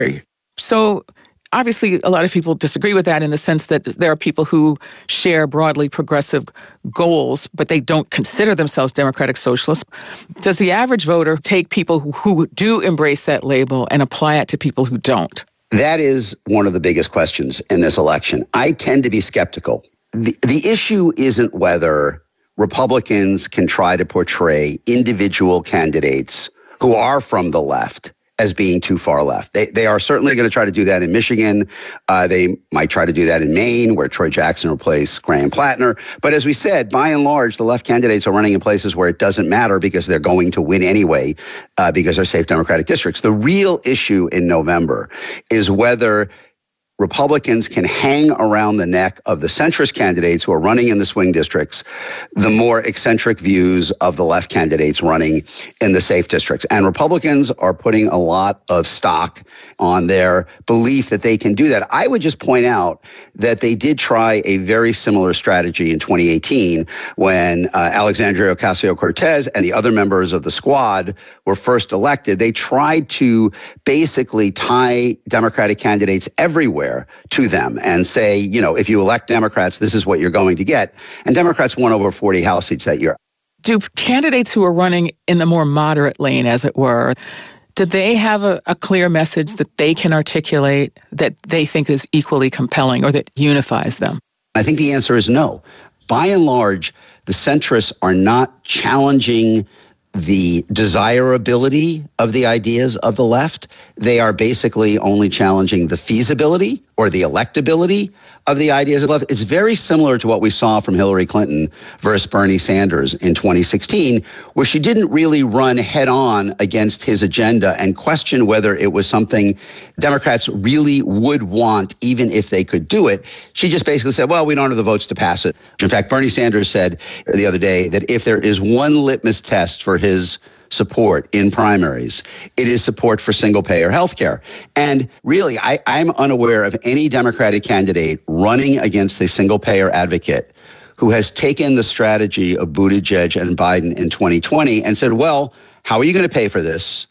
So obviously, a lot of people disagree with that in the sense that there are people who share broadly progressive goals, but they don't consider themselves democratic socialists. Does the average voter take people who do embrace that label and apply it to people who don't? That is one of the biggest questions in this election. I tend to be skeptical. The issue isn't whether Republicans can try to portray individual candidates who are from the left as being too far left. They are certainly going to try to do that in Michigan. They might try to do that in Maine, where Troy Jackson replaced Graham Plattner. But as we said, by and large, the left candidates are running in places where it doesn't matter because they're going to win anyway, because they're safe Democratic districts. The real issue in November is whether Republicans can hang around the neck of the centrist candidates who are running in the swing districts, the more eccentric views of the left candidates running in the safe districts. And Republicans are putting a lot of stock on their belief that they can do that. I would just point out that they did try a very similar strategy in 2018 when Alexandria Ocasio-Cortez and the other members of the squad were first elected. They tried to basically tie Democratic candidates everywhere to them and say, you know, if you elect Democrats, this is what you're going to get. And Democrats won over 40 House seats that year. Do candidates who are running in the more moderate lane, as it were, do they have a clear message that they can articulate that they think is equally compelling or that unifies them? I think the answer is no. By and large, the centrists are not challenging the desirability of the ideas of the left. They are basically only challenging the feasibility or the electability of the ideas of the left. It's very similar to what we saw from Hillary Clinton versus Bernie Sanders in 2016, where she didn't really run head on against his agenda and question whether it was something Democrats really would want, even if they could do it. She just basically said, well, we don't have the votes to pass it. In fact, Bernie Sanders said the other day that if there is one litmus test for his support in primaries, it is support for single-payer health care. And really, I'm unaware of any Democratic candidate running against a single-payer advocate who has taken the strategy of Buttigieg and Biden in 2020 and said, well, how are you going to pay for this?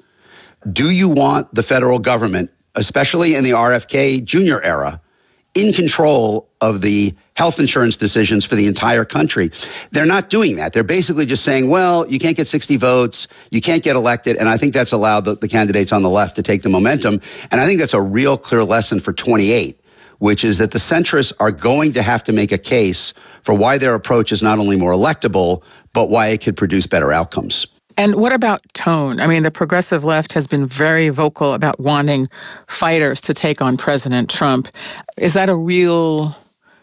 Do you want the federal government, especially in the RFK Jr. era, in control of the health insurance decisions for the entire country? They're not doing that. They're basically just saying, well, you can't get 60 votes, you can't get elected. And I think that's allowed the candidates on the left to take the momentum. And I think that's a real clear lesson for 28, which is that the centrists are going to have to make a case for why their approach is not only more electable, but why it could produce better outcomes. And what about tone? I mean, the progressive left has been very vocal about wanting fighters to take on President Trump. Is that a real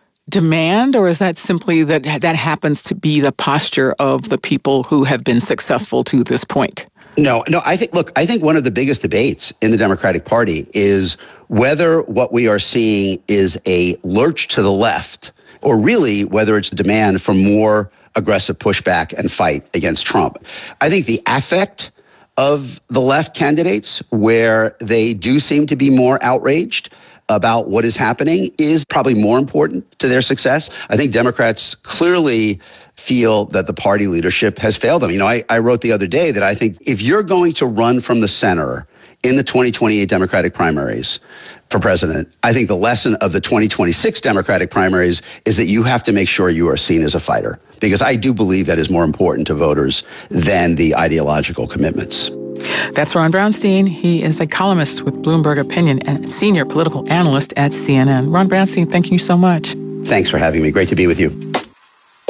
demand, or is that simply that happens to be the posture of the people who have been successful to this point? No, I think one of the biggest debates in the Democratic Party is whether what we are seeing is a lurch to the left, or really whether it's a demand for more aggressive pushback and fight against Trump. I think the affect of the left candidates, where they do seem to be more outraged about what is happening, is probably more important to their success. I think Democrats clearly feel that the party leadership has failed them. You know, I wrote the other day that I think if you're going to run from the center in the 2028 Democratic primaries for president, I think the lesson of the 2026 Democratic primaries is that you have to make sure you are seen as a fighter, because I do believe that is more important to voters than the ideological commitments. That's Ron Brownstein. He is a columnist with Bloomberg Opinion and senior political analyst at CNN. Ron Brownstein, thank you so much. Thanks for having me. Great to be with you.